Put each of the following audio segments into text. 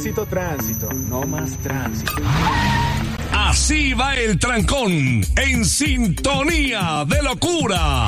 Éxito Tránsito, no más tránsito. Así va el trancón, en sintonía de locura.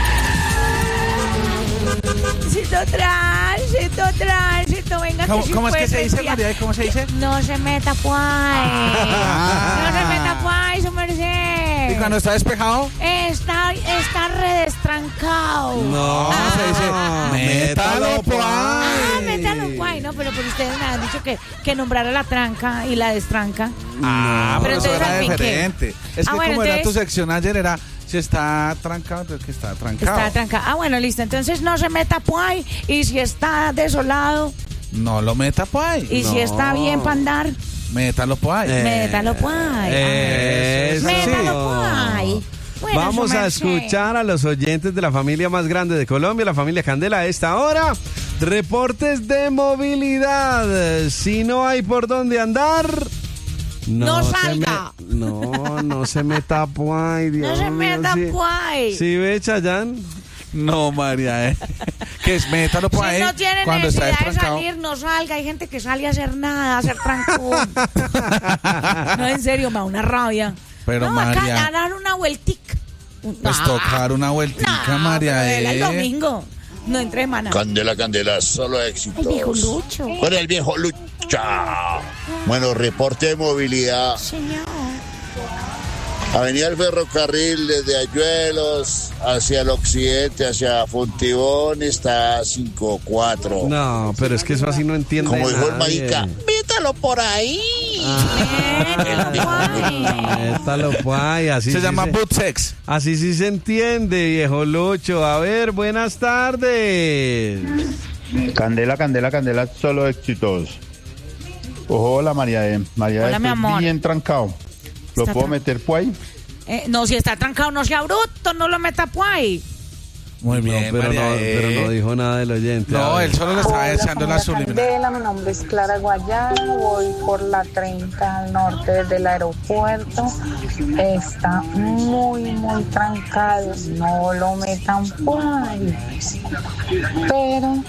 Tránsito, venga. ¿Cómo es que se dice, María? ¿Cómo se dice? No se meta, pues. No se meta, pues, su merced. ¿Y cuando está despejado? Está redestrancado. No, se dice, métalo, pues. Métalo, pues. No, pero ustedes me han dicho que nombrara la tranca y la destranca. Pero eso entonces, era ¿al fin diferente. Es que bueno, como era tu entonces... sección ayer, era... Si está trancado, entonces que está trancado. Está trancado. Bueno, listo. Entonces no se meta pues. Y si está desolado. No lo meta pues. Y si está bien para andar. Métalo pues. Métalo pues. Métalo pues. Bueno, vamos a escuchar a los oyentes de la familia más grande de Colombia, la familia Candela, a esta hora. Reportes de movilidad. Si no hay por dónde andar... No salga. No se meta pues. No se meta pues. ¿Sí ve, Chayanne? No, María, que es métalo pues. Si no tiene cuando necesidad está de salir, no salga. Hay gente que sale a hacer nada, a hacer trancón. No, en serio, me da una rabia. Pero no, María, acá a dar una vueltica. Pues tocar una vueltica, María. El domingo. No entre semana. Candela, solo éxitos. El viejo Lucho. Con el viejo Lucho. Bueno, reporte de movilidad. Señor. Avenida del Ferrocarril desde Ayuelos hacia el occidente, hacia Fontibón, está 5-4. No, pero es que eso así no entiende. Como dijo el nadie. marica, métalo por ahí. Métalo pues. Así Se sí llama boot sex. Así sí se entiende, viejo Lucho. A ver, buenas tardes. Candela, solo éxitos. Hola, María. Hola, mi amor. Bien trancado. ¿Lo puedo meter por ahí? No, si está trancado, no sea bruto, no lo meta por ahí. Muy bien, pero María. pero no dijo nada del oyente. No, él solo le estaba echando la subliminal. Candela, mi nombre es Clara Guayana, voy por la 30 al norte del aeropuerto. Está muy trancado, no lo metan por ahí. Pero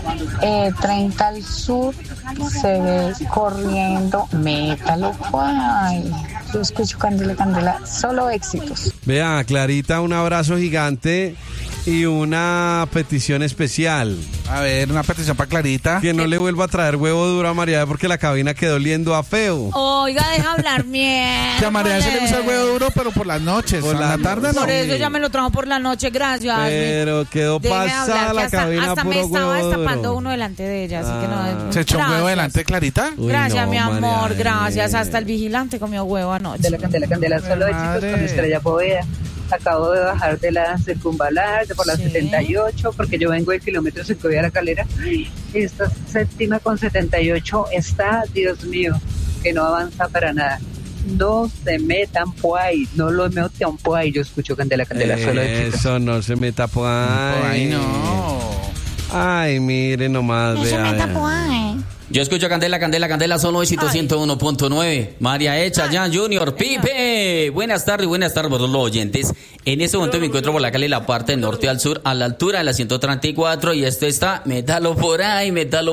30 al sur se ve corriendo, métalo por ahí. Yo escucho Candela, solo éxitos. Vea, Clarita, un abrazo gigante y una petición especial. A ver, una petición para Clarita. Que no le vuelva a traer huevo duro a María porque la cabina quedó oliendo a feo. Oiga, deja hablar mierda. Que a María se le gusta el huevo duro, pero por las noches. Por la tarde no. Por eso ya me lo trajo por la noche, gracias. Pero quedó Déjeme pasada hablar, la que cabina hasta puro me estaba huevo destapando duro. uno delante de ella, así que no. ¿Se echó un huevo delante, Clarita? Uy, Gracias, no, mi amor, María, gracias. Hasta el vigilante comió huevo anoche. Candela, solo éxitos con Estrella Poveda. Acabo de bajar de la circunvalar, por la 78, porque yo vengo de kilómetros 5 de la Calera. Esta séptima con 78 está, Dios mío, que no avanza para nada. No se metan por ahí, no lo metan por ahí. Yo escucho Candela, solo éxitos. Eso no se meta por ahí. Por ahí no. Ay, mire nomás, No se vea. meta por ahí. Yo escucho Candela, solo éxito 101.9. María Echa, Jan Junior, Pipe. Buenas tardes por todos los oyentes. En este momento me encuentro por la calle La Parte, del norte al sur, a la altura de la 134. Y esto está, métalo por ahí.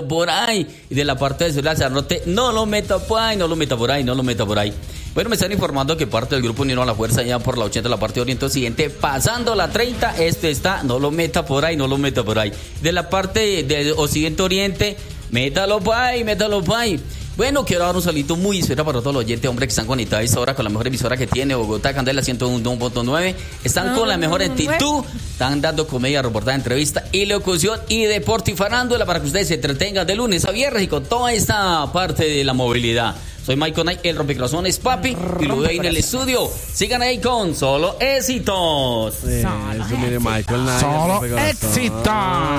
Y de la parte del sur hacia el norte, no lo meta por ahí. Bueno, me están informando que parte del grupo Unión a la Fuerza, ya por la 80, la parte oriente occidente, pasando la 30, está, no lo meta por ahí. De la parte de occidente oriente, métalo por ahí. Bueno, quiero dar un saludito muy especial para todos los oyentes, hombre, que están conectados a esta hora con la mejor emisora que tiene Bogotá, Candela 101.9. Están con la mejor actitud, están dando comedia, reportaje, entrevista y locución y deporte y farándula para que ustedes se entretengan de lunes a viernes y con toda esta parte de la movilidad. Soy Michael Knight, el rompecorazones, papi, y lo veo ahí en el estudio. Sigan ahí con Solo Éxitos. Eso, mire, Michael Knight. Solo éxitos.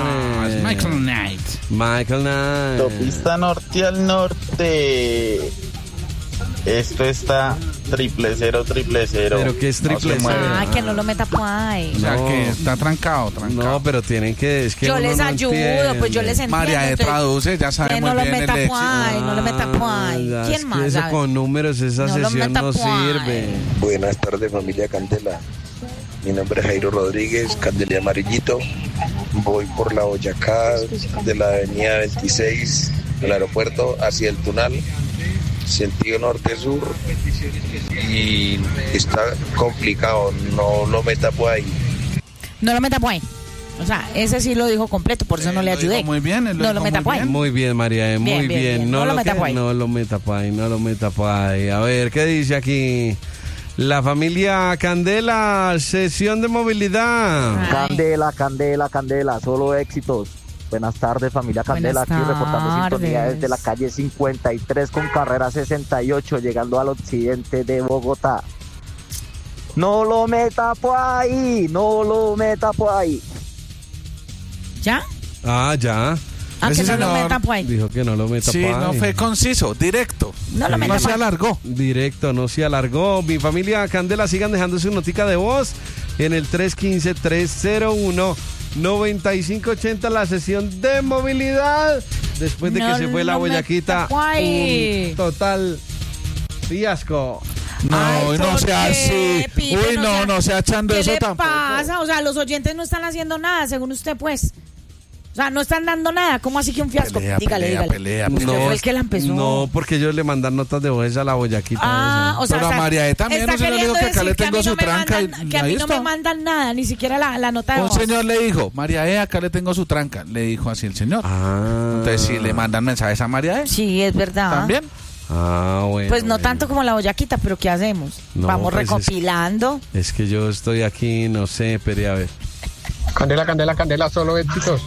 Michael Knight. Autopista norte al norte. Esto está 000. ¿Pero qué es 000? Que no lo meta por ahí. O sea, que está trancado. No, pero tienen que... Es que yo uno les no ayudo, entiende. pues yo les entiendo. María traduce, ya sabe muy bien el éxito. No lo meta por ahí. ¿Quién más Eso sabe? con números, esa No lo sesión meta no por ahí. sirve. Buenas tardes, familia Candela. Mi nombre es Jairo Rodríguez, Candela Amarillito. Voy por la Boyacá de la avenida 26 el aeropuerto hacia el Tunal, sentido norte-sur, y está complicado, no lo meta por ahí. No lo meta por ahí. O sea, ese sí lo dijo completo, por eso no le ayudé. Muy bien, no lo meta por ahí. Muy bien, María, muy bien. No lo meta por ahí. No lo meta por ahí, no lo meta por ahí. A ver, ¿qué dice aquí? La familia Candela, sesión de movilidad. Ay. Candela, solo éxitos. Buenas tardes, familia Candela, Buenas aquí reportando sintonía tardes. desde la calle 53 con carrera 68, llegando al occidente de Bogotá. No lo meta por ahí. ¿Ya? Ah, ya. Que no lo meta por ahí. Dijo que no lo meta Sí, por ahí. no fue conciso, directo. No lo meta No se por ahí. alargó. Directo, no se alargó. Mi familia Candela, sigan dejando su notica de voz en el 315-301-9580, la sesión de movilidad. Después de que No se fue la lo Boyaquita, meta por ahí. un total fiasco. No, Ay, no ¿por sea qué, así. Pipe? Uy, no sea echando ¿Qué eso le tampoco. pasa? O sea, los oyentes no están haciendo nada, según usted, pues. O sea, no están dando nada. ¿Cómo así que un fiasco? Dígale. Pelea. Usted fue el que la empezó. No, porque ellos le mandan notas de voz a la Boyaquita. Ah, o sea, Pero a María E también, está no se le dijo queriendo que acá le decir que a tengo mí no su me tranca mandan- y que a mí ahí no está. me mandan nada, ni siquiera la nota de Un voz. señor le dijo, María E, acá le tengo su tranca. Le dijo así el señor. Entonces, si le mandan mensajes a María E, Sí, es verdad. también. Ah, bueno. Pues no bueno. tanto como la Boyaquita, pero ¿qué hacemos? No, Vamos pues recopilando. Es que yo estoy aquí, no sé, pero a ver. Candela, solo éxitos.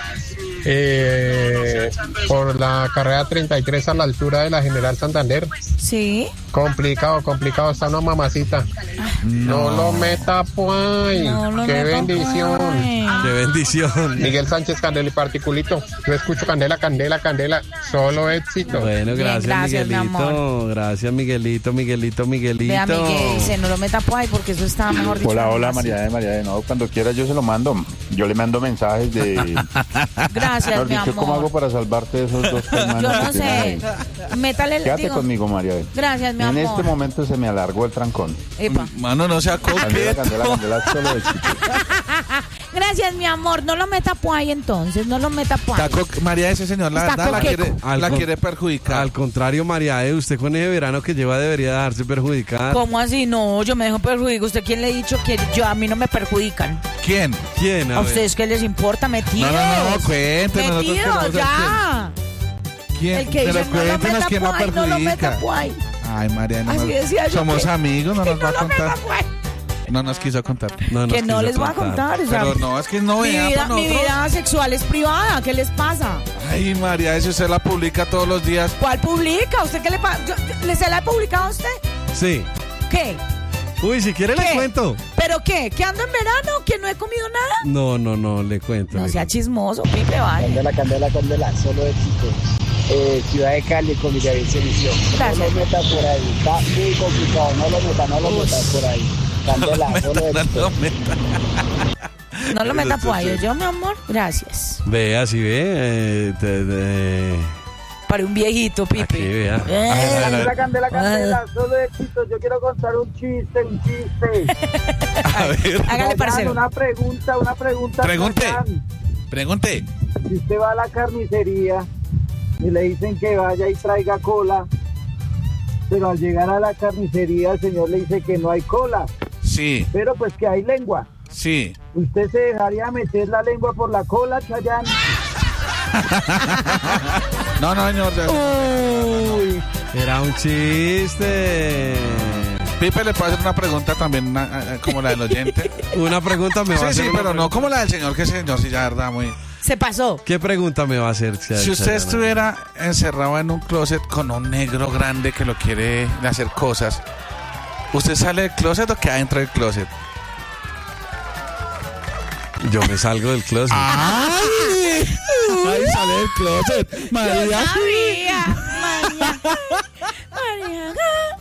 Por la carrera 33 a la altura de la General Santander. Sí. Complicado, está una mamacita. No lo meta pues. No lo Qué meta, bendición. pues. ¡Qué bendición! Miguel Sánchez, Candela y Particulito. Yo escucho Candela, solo éxito. Bueno, gracias, gracias, mi Miguelito. amor. Gracias, Miguelito. Vea, Miguel dice, no lo meta por ahí porque eso está mejor dicho. Hola, más. María E, no, cuando quiera yo se lo mando. Yo le mando mensajes de... Gracias, Mejor mi dicho, ¿cómo hago amor. para salvarte de esos dos hermanos? Yo no sé. Métale, Quédate digo, conmigo, María E. gracias, mi En amor. este momento se me alargó el trancón. Epa. Mano, no sea coqueto. Candela, solo éxito. Gracias, mi amor. No lo meta por ahí entonces. No lo meta por ahí. María, ese señor, la Está verdad, coqueto. la quiere perjudicar. Al contrario, María, usted con ese verano que lleva debería darse perjudicada. ¿Cómo así? No, yo me dejo perjudicar. ¿Usted quién le ha dicho que a mí no me perjudican? ¿Quién? ¿Quién? ¿A ustedes qué les importa? Metidos. No, cuéntenos. nosotros Metidos, queremos ya. ¿Quién? El que Pero dice no lo cuéntenos meta quién la por ahí, no lo meta perjudica. por ahí. Ay, María, no Así decía yo somos que- amigos, no nos que va a no lo meta contar. por ahí. No nos quiso contar. Que no les voy a contar. O sea, Pero no, es que no mi vea vida, para mi nosotros. vida sexual es privada. ¿Qué les pasa? Ay, María, eso usted la publica todos los días. ¿Cuál publica? ¿Usted qué le pasa? ¿Se la he publicado a usted? Sí. ¿Qué? Uy, si quiere le ¿Qué? cuento. ¿Pero qué? ¿Que ando en verano? ¿Que no he comido nada? No, le cuento. No sea chismoso, Pipe, vaya. Candela, solo éxitos. Ciudad de Cali con Miguel Servicio. Gracias. No lo meta por ahí, está muy complicado. No lo meta por ahí. Candela, solo éxitos. No lo meta por ahí. Yo, mi amor, gracias. Vea, si ve. Para un viejito, Pipe. Aquí, vea. Candela, solo éxitos. Yo quiero contar un chiste. A ver. Hágale, parcero. Una pregunta. Pregunte. Si usted va a la carnicería y le dicen que vaya y traiga cola, pero al llegar a la carnicería el señor le dice que no hay cola, Sí, pero pues que hay lengua. sí. ¿Usted se dejaría meter la lengua por la cola, Chayán? No, señor. Uy, era un chiste. Pipe le puede hacer una pregunta también, como la del oyente. Una pregunta me va a hacer. Sí, pero no como la del señor, que ese señor sí, ya verdad, muy... Se pasó. ¿Qué pregunta me va a hacer? Si usted estuviera encerrado en un closet con un negro grande que lo quiere hacer cosas, ¿usted sale del closet o queda dentro del closet? Yo me salgo del closet. ¡Ay! ¡Ay, sale del closet! María. Yo sabía. María.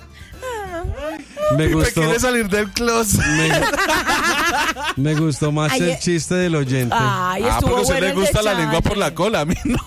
Me Pipe gustó. quiere salir del closet. Me gustó más Ay, el chiste del oyente. Ay, estuvo porque a usted bueno le el de gusta la lengua Chane. por la cola, a mí no.